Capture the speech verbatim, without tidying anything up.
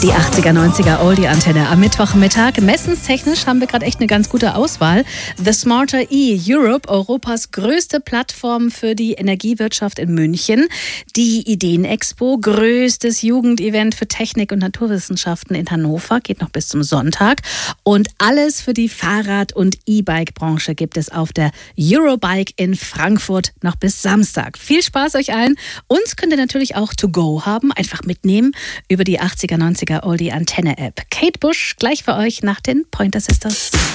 Die achtziger, neunziger Oldie-Antenne am Mittwochmittag. Messenstechnisch haben wir gerade echt eine ganz gute Auswahl. The Smarter E Europe, Europas größte Plattform für die Energiewirtschaft in München. Die Ideenexpo, größtes Jugendevent für Technik und Naturwissenschaften in Hannover, geht noch bis zum Sonntag. Und alles für die Fahrrad- und E-Bike-Branche gibt es auf der Eurobike in Frankfurt noch bis Samstag. Viel Spaß euch allen. Uns könnt ihr natürlich auch to go haben, einfach mitnehmen über die achtziger, neunziger Oldie Antenne App. Kate Bush gleich für euch nach den Pointer Sisters.